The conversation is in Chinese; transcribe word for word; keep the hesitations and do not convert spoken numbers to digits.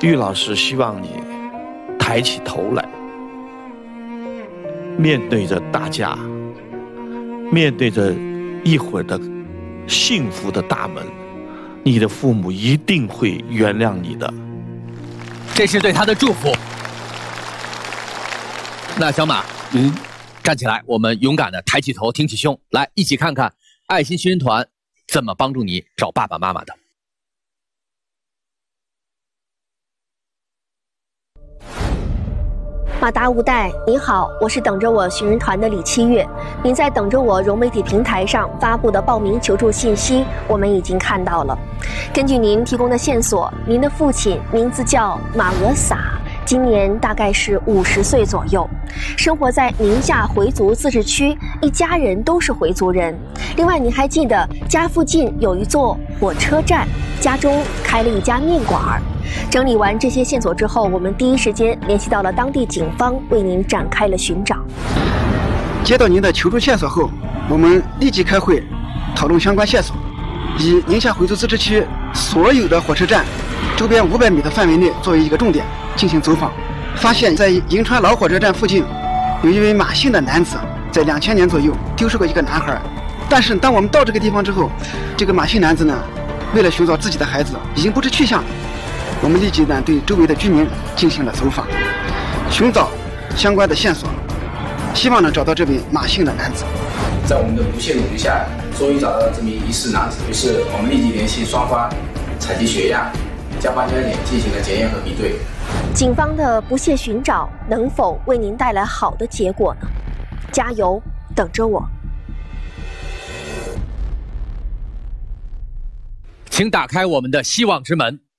玉老师希望你抬起头来，面对着大家，面对着一会儿的幸福的大门，你的父母一定会原谅你的。 这是对他的祝福。那小马，嗯，站起来，我们勇敢的抬起头，挺起胸，来一起看看爱心寻人团怎么帮助你找爸爸妈妈的。 马达无代，你好，我是等着我寻人团的李七月。您在等着我融媒体平台上发布的报名求助信息，我们已经看到了。根据您提供的线索，您的父亲名字叫马额撒，今年大概是五十岁左右，生活在宁夏回族自治区，一家人都是回族人。另外，您还记得家附近有一座火车站，家中开了一家面馆。整理完这些线索之后，我们第一时间联系到了当地警方，为您展开了寻找。 接到您的求助线索后，我们立即开会讨论相关线索，以宁夏回族自治区所有的火车站周边五百米的范围内作为一个重点进行走访，发现在银川老火车站附近有一位马姓的男子，在两千年左右丢失过一个男孩。但是当我们到这个地方之后，这个马姓男子呢，为了寻找自己的孩子，已经不知去向了。我们立即呢对周围的居民进行了走访，寻找相关的线索，希望能找到这位马姓的男子。 在我们的不懈努力下，终于找到了这名疑似男子。于是我们立即联系双方，采集血样，将关键点进行了检验和比对。 警方的不懈寻找能否为您带来好的结果呢？加油，等着我。 请打开我们的希望之门。